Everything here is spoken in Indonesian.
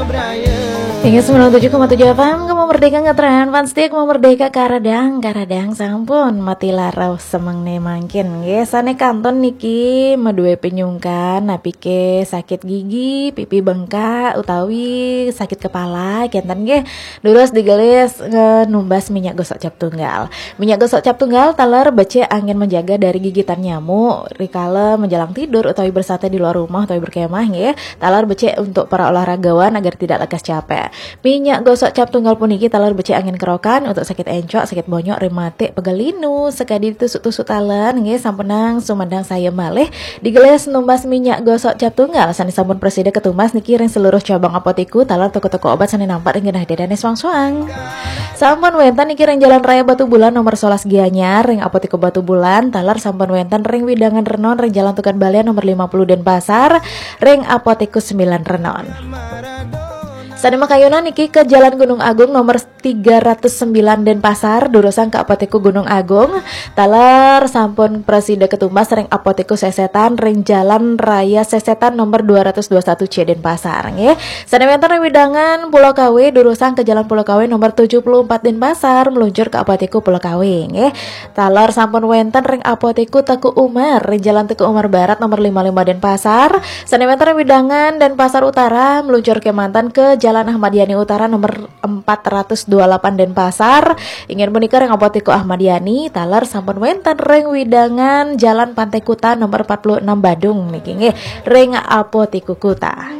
Hingga 97,7 FM, kamu merdeka ngetren, panstik mau merdeka karadang sampun mati larau semang ne mangkin. Gesane kanton niki madue penyungkan, napike sakit gigi, pipi bengkak, utawi sakit kepala, kenten ge lurus digelis numbas minyak gosok cap tunggal. Minyak gosok cap tunggal taler bece angin menjaga dari gigitan nyamuk, rikala menjelang tidur utawi bersantai di luar rumah utawi berkemah nggih. Taler bece untuk para olahragawan agar tidak lekas capek. Minyak gosok cap tunggal puniki taler bece angin kerokan untuk sakit encok, sakit bonyok, rematik, pegalinu, sekadi tusuk-tusuk talen nggih sampunang sumandang saya malih digeles numbas minyak gosok cap tunggal sani sampun presida ketumas niki ring seluruh cabang apotiku taler toko-toko obat sani nampak ring genah dedane swang-swang. Sampun wenten niki ring Jalan Raya Batu Bulan nomor 11 Gianyar ring apotiku Batu Bulan taler sampun wenten ring Widangan Renon ring Jalan Tukan Balian nomor 50 Denpasar ring apotiku 9 Renon. Sane makayuna niki ke Jalan Gunung Agung nomor 309 Denpasar durusan ke apotiku Gunung Agung taler sampun presida ketumbas ring apotiku Sesetan ring Jalan Raya Sesetan nomor 221 C Denpasar nggih. Sane wenten ring Widangan Pulau Kawe durusan ke Jalan Pulau Kawe nomor 74 Denpasar meluncur ke apotiku Pulau Kawe nggih. Taler sampun wenten ring apotiku Teku Umar ring Jalan Teku Umar Barat nomor 55 Denpasar. Sane wenten ring Widangan Denpasar Utara meluncur ke Mantan ke Jalan Ahmad Yani Utara nomor 428 Denpasar. Ingin menikah ring apotiku Ahmad Yani taler sampun wenten ring Widangan Jalan Pantai Kuta nomor 46 Badung niki nggih ring apotiku Kuta.